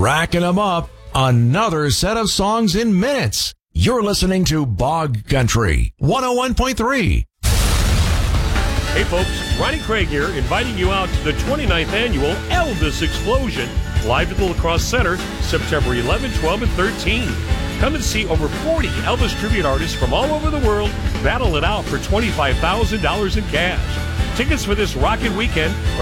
racking them up. Another set of songs in minutes. You're listening to Bog Country 101.3. Hey folks, Ronnie Craig here, inviting you out to the 29th annual Elvis Explosion, live at the La Crosse Center, September 11, 12, and 13. Come and see over 40 Elvis tribute artists from all over the world battle it out for $25,000 in cash. Tickets for this rockin' weekend